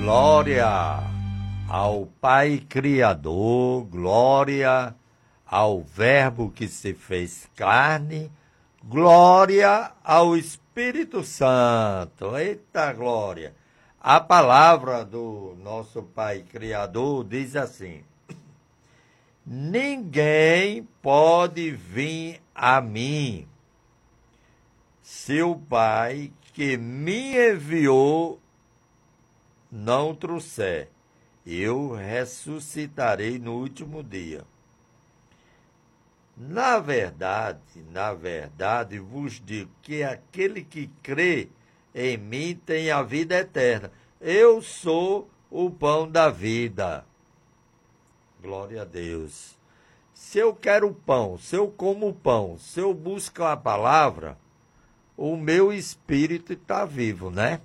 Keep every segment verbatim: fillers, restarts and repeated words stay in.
Glória ao Pai Criador, glória ao Verbo que se fez carne, glória ao Espírito Santo. Eita glória! A palavra do nosso Pai Criador diz assim: ninguém pode vir a mim se o Pai que me enviou não trouxer. Eu ressuscitarei no último dia. Na verdade, na verdade, vos digo que aquele que crê em mim tem a vida eterna. Eu sou o pão da vida. Glória a Deus. Se eu quero pão, se eu como pão, se eu busco a palavra, o meu espírito está vivo, né?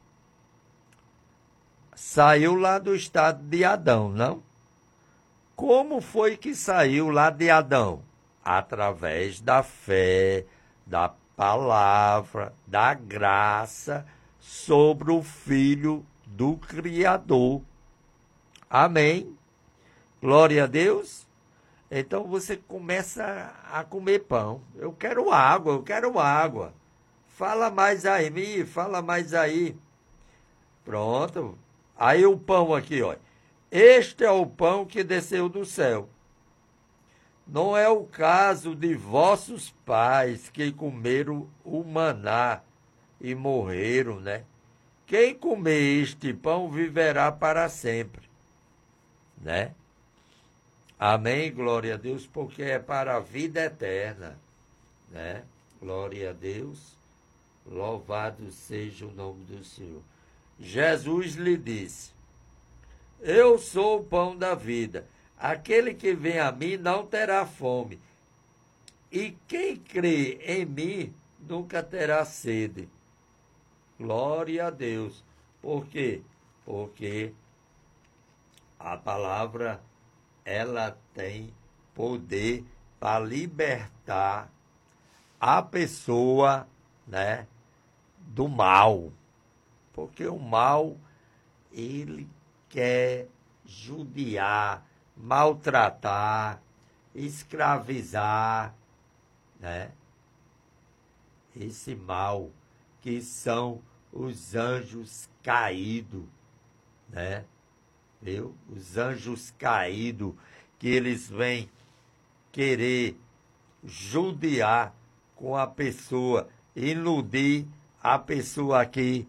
Saiu lá do estado de Adão, não? Como foi que saiu lá de Adão? Através da fé, da palavra, da graça sobre o Filho do Criador. Amém? Glória a Deus. Então você começa a comer pão. Eu quero água, eu quero água. Fala mais aí, fala mais aí. Pronto. Aí o pão aqui, ó. Este é o pão que desceu do céu. Não é o caso de vossos pais que comeram o maná e morreram, né? Quem comer este pão viverá para sempre, né? Amém, glória a Deus, porque é para a vida eterna, né? Glória a Deus, louvado seja o nome do Senhor. Jesus lhe disse: eu sou o pão da vida. Aquele que vem a mim não terá fome. E quem crê em mim nunca terá sede. Glória a Deus. Por quê? Porque a palavra, ela tem poder para libertar a pessoa, né, do mal. Porque o mal, ele quer judiar, maltratar, escravizar, né? Esse mal que são os anjos caídos, né? Viu? Os anjos caídos, que eles vêm querer judiar com a pessoa, iludir a pessoa aqui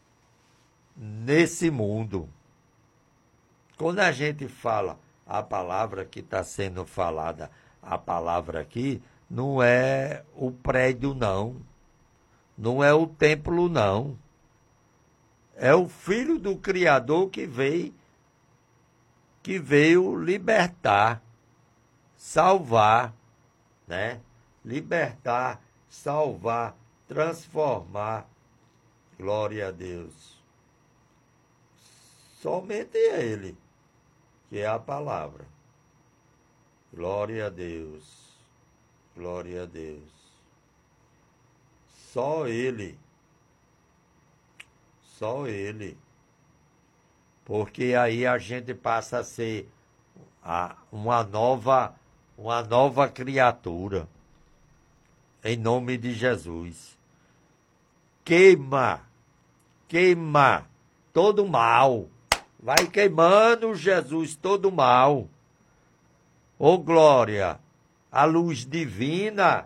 nesse mundo. Quando a gente fala a palavra que está sendo falada, a palavra aqui, não é o prédio, não. Não é o templo, não. É o Filho do Criador que veio, que veio libertar, salvar, né? Libertar, salvar, transformar. Glória a Deus. Somente Ele, que é a palavra. Glória a Deus. Glória a Deus. Só Ele. Só Ele. Porque aí a gente passa a ser a, uma nova, uma nova criatura. Em nome de Jesus. Queima. Queima todo mal. Vai queimando, Jesus, todo mal. Ô glória, a luz divina.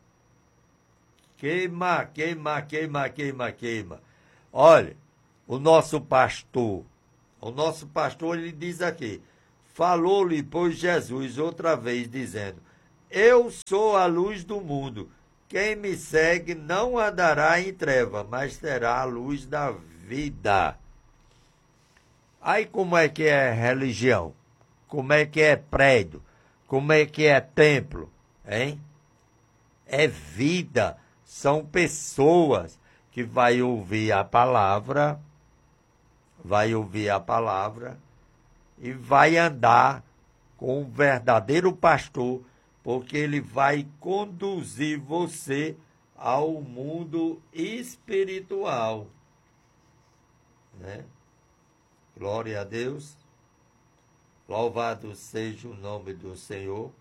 Queima, queima, queima, queima, queima. Olha, o nosso pastor, o nosso pastor, ele diz aqui, falou-lhe, pois, Jesus, outra vez, dizendo, eu sou a luz do mundo. Quem me segue não andará em treva, mas terá a luz da vida. Aí como é que é religião? Como é que é prédio? Como é que é templo? Hein? É vida. São pessoas que vai ouvir a palavra, vai ouvir a palavra e vai andar com o verdadeiro pastor, porque ele vai conduzir você ao mundo espiritual, né? Glória a Deus. Louvado seja o nome do Senhor.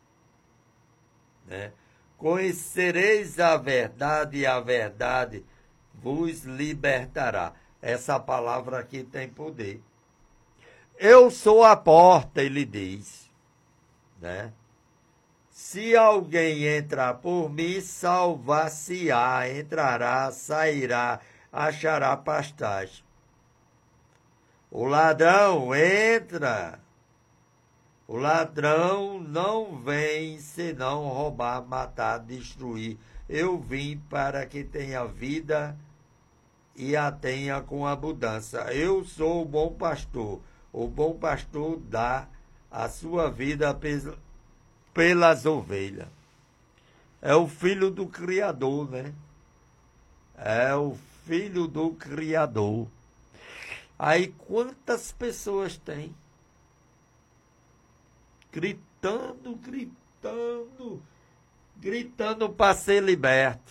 Né? Conhecereis a verdade e a verdade vos libertará. Essa palavra aqui tem poder. Eu sou a porta, ele diz. Né? Se alguém entrar por mim, salvar-se-á, entrará, sairá, achará pastagem. O ladrão entra. O ladrão não vem senão roubar, matar, destruir. Eu vim para que tenha vida e a tenha com abundância. Eu sou o bom pastor. O bom pastor dá a sua vida pelas ovelhas. É o filho do Criador, né? É o filho do Criador. Aí quantas pessoas tem? Gritando, gritando, gritando para ser liberto.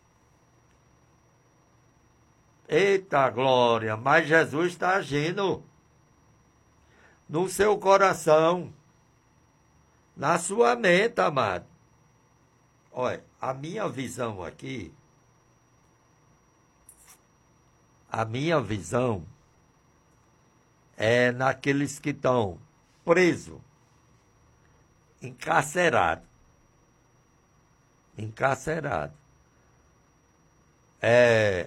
Eita glória, mas Jesus está agindo no seu coração, na sua mente, amado. Olha, a minha visão aqui, a minha visão é naqueles que estão presos, encarcerados. Encarcerado. É,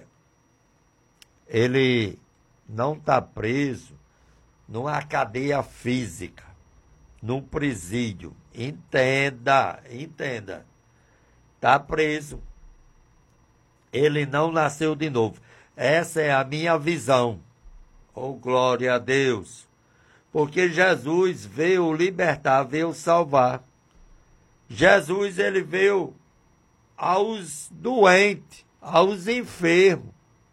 ele não está preso numa cadeia física, num presídio. Entenda, entenda. Está preso. Ele não nasceu de novo. Essa é a minha visão. Oh, glória a Deus. Porque Jesus veio libertar, veio salvar. Jesus, ele veio aos doentes, aos enfermos,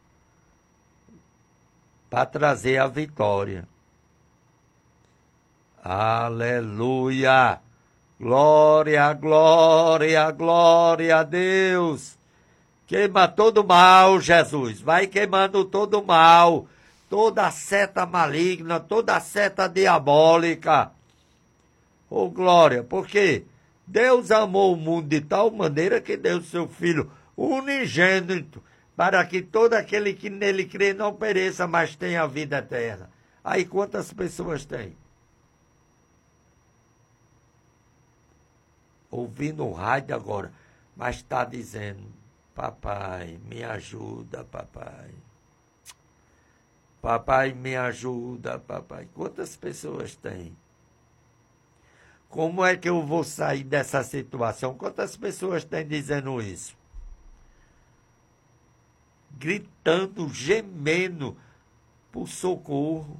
para trazer a vitória. Aleluia! Glória, glória, glória a Deus! Queima todo mal, Jesus. Vai queimando todo mal, toda seta maligna, toda seta diabólica. Oh, glória! Porque Deus amou o mundo de tal maneira que deu seu Filho unigênito, para que todo aquele que nele crê não pereça, mas tenha a vida eterna. Aí quantas pessoas tem? Ouvindo o rádio agora, mas está dizendo, papai, me ajuda, papai. Papai, me ajuda, papai. Quantas pessoas tem? Como é que eu vou sair dessa situação? Quantas pessoas têm dizendo isso? Gritando, gemendo por socorro.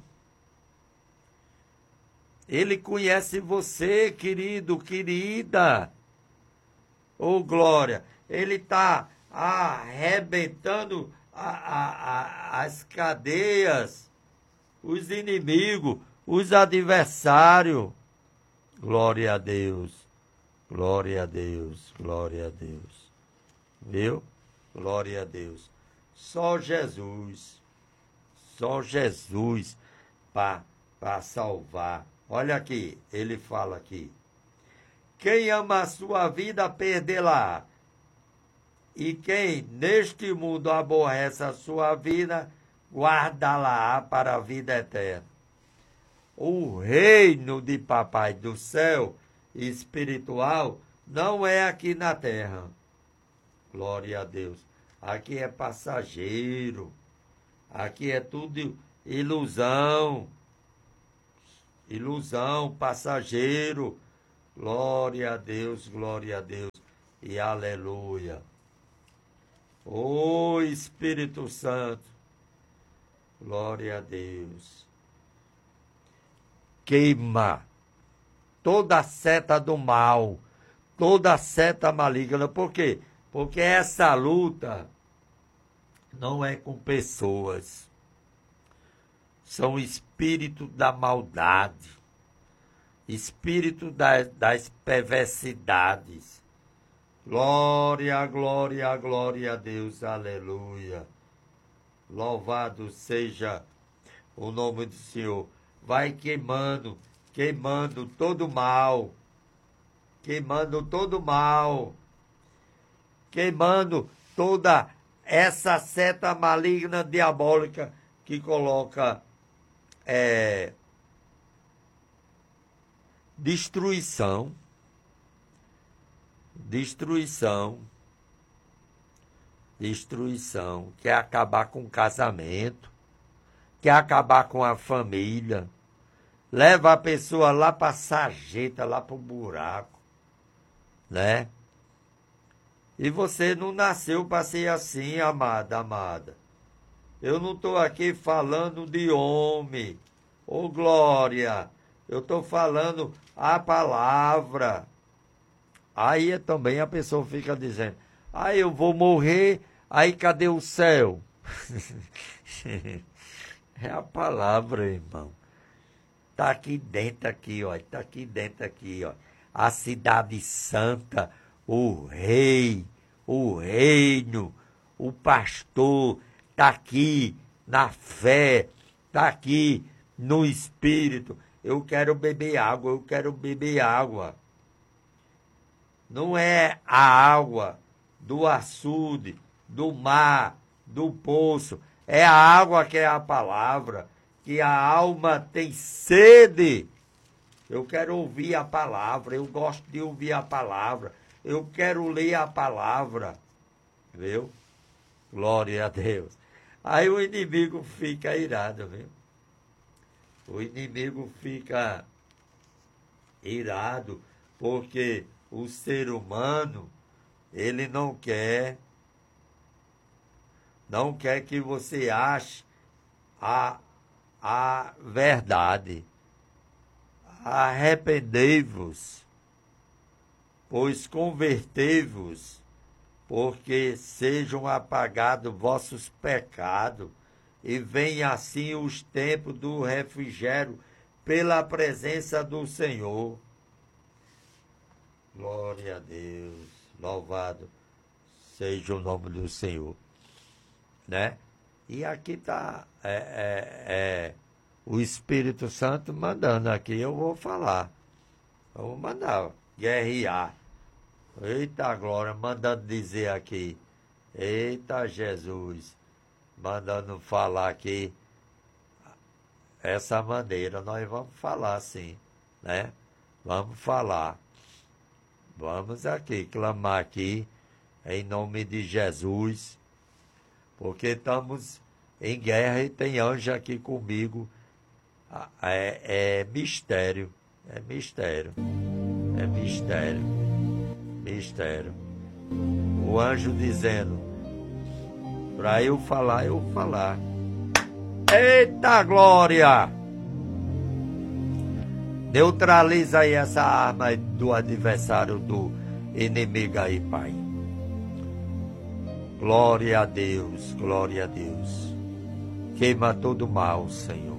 Ele conhece você, querido, querida. Ô, glória. Ele está arrebentando a, a, a, as cadeias, os inimigos, os adversários. Glória a Deus, glória a Deus, glória a Deus. Viu? Glória a Deus. Só Jesus, só Jesus para salvar. Olha aqui, ele fala aqui. Quem ama a sua vida, perdê-la. E quem neste mundo aborrece a sua vida, guarda-la para a vida eterna. O reino de Papai do céu espiritual não é aqui na terra. Glória a Deus. Aqui é passageiro. Aqui é tudo ilusão. Ilusão, passageiro. Glória a Deus, glória a Deus e aleluia. Ô Espírito Santo, glória a Deus. Queima toda a seta do mal, toda a seta maligna. Por quê? Porque essa luta não é com pessoas. São espíritos da maldade, espírito das, das perversidades. Glória, glória, glória a Deus, aleluia. Louvado seja o nome do Senhor. Vai queimando, queimando todo mal, queimando todo mal, queimando toda essa seta maligna diabólica que coloca é, destruição, destruição, destruição, quer acabar com o casamento, quer acabar com a família, leva a pessoa lá para a sarjeta, lá para o buraco, né? E você não nasceu para ser assim, amada, amada. Eu não estou aqui falando de homem, ô glória, eu estou falando a palavra. Aí também a pessoa fica dizendo, ah, eu vou morrer, aí cadê o céu? É a palavra, irmão. Está aqui dentro, aqui, ó. Está aqui dentro, aqui, ó. A cidade santa, o rei, o reino, o pastor, está aqui na fé, está aqui no espírito. Eu quero beber água, eu quero beber água. Não é a água do açude, do mar, do poço. É a água que é a palavra, que a alma tem sede. Eu quero ouvir a palavra, eu gosto de ouvir a palavra. Eu quero ler a palavra. Viu? Glória a Deus. Aí o inimigo fica irado, viu? O inimigo fica irado, porque o ser humano, ele não quer, não quer que você ache a, a verdade. Arrependei-vos, pois convertei-vos, porque sejam apagados vossos pecados, e venha assim os tempos do refrigério pela presença do Senhor. Glória a Deus, louvado seja o nome do Senhor, né? E aqui está é, é, é, o Espírito Santo mandando aqui, eu vou falar, eu vou mandar, guerrear. Eita glória, mandando dizer aqui, eita Jesus, mandando falar aqui, essa maneira, nós vamos falar sim, né? Vamos falar. Vamos aqui, clamar aqui, em nome de Jesus, porque estamos em guerra e tem anjo aqui comigo. É, é mistério, é mistério, é mistério, mistério. O anjo dizendo, para eu falar, eu falar. Eita glória! Neutraliza aí essa arma do adversário, do inimigo aí, Pai. Glória a Deus, glória a Deus. Queima todo mal, Senhor.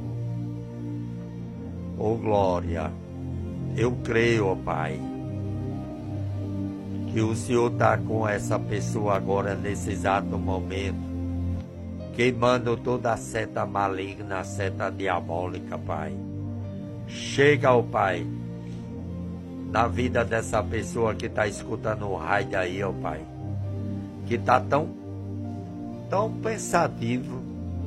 Oh, glória. Eu creio, ó Pai, que o Senhor está com essa pessoa agora, nesse exato momento, queimando toda a seta maligna, a seta diabólica, Pai. Chega, ó Pai, na vida dessa pessoa que está escutando o rádio aí, ó Pai, que está tão, tão pensativo.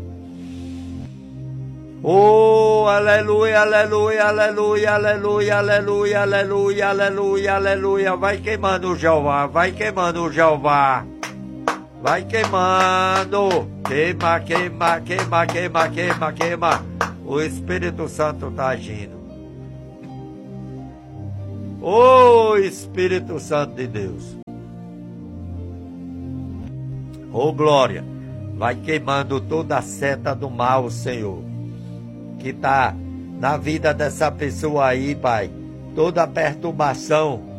Oh, aleluia, aleluia, aleluia, aleluia, aleluia, aleluia, aleluia, aleluia. Vai queimando o Jeová, vai queimando o Jeová. Vai queimando. Queima, queima, queima, queima, queima, queima. O Espírito Santo está agindo. Oh, Espírito Santo de Deus. Oh, glória. Vai queimando toda a seta do mal, Senhor, que está na vida dessa pessoa aí, Pai. Toda a perturbação